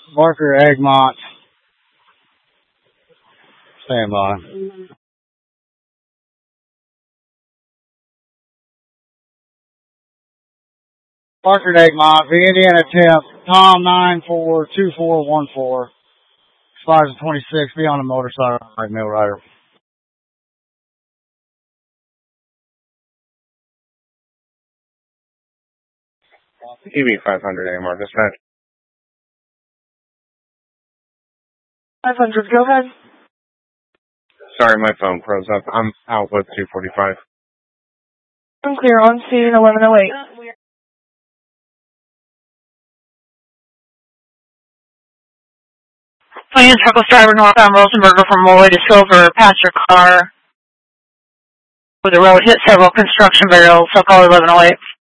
Barker, Egmont. Stand by. Barker, Egmont, the Indiana 10th, Tom 942414. Expires at 26, be on a motorcycle, right, Mill Rider. EV 500 AMR, dispatch. 500, go ahead. Sorry, my phone froze up. I'm out with 245. I'm clear on scene, 1108. Union Circle driver northbound Rosenberger from Moy to Silver, passed your car where the road hit several construction barrels, so call 1108.